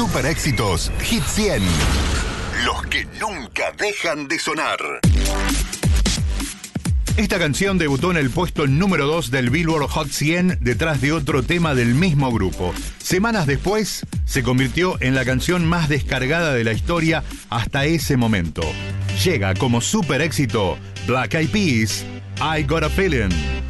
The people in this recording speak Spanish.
Super Éxitos Hit 100. Los que nunca dejan de sonar. Esta canción debutó en el puesto número 2 del Billboard Hot 100 detrás de otro tema del mismo grupo. Semanas después, se convirtió en la canción más descargada de la historia hasta ese momento. Llega como super éxito Black Eyed Peas, I Got a Feeling.